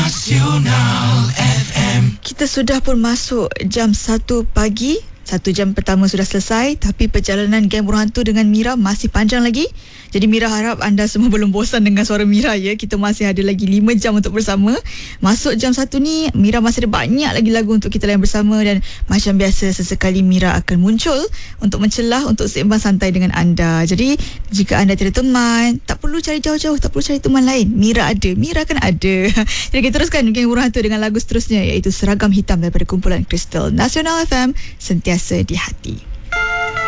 Nasional FM. Kita sudah pun masuk jam 1 pagi. 1 jam pertama sudah selesai, tapi perjalanan Geng Burung Hantu dengan Mira masih panjang lagi. Jadi Mira harap anda semua belum bosan dengan suara Mira ya. Kita masih ada lagi 5 jam untuk bersama. Masuk jam 1 ni, Mira masih ada banyak lagi lagu untuk kita layan bersama. Dan macam biasa, sesekali Mira akan muncul untuk mencelah, untuk sembang santai dengan anda. Jadi jika anda tidak teman, tak perlu cari jauh-jauh, tak perlu cari teman lain. Mira ada, Mira akan ada. Jadi kita teruskan Geng Burung Hantu dengan lagu seterusnya, iaitu Seragam Hitam daripada kumpulan Crystal. Nasional FM, sentiasa di hati.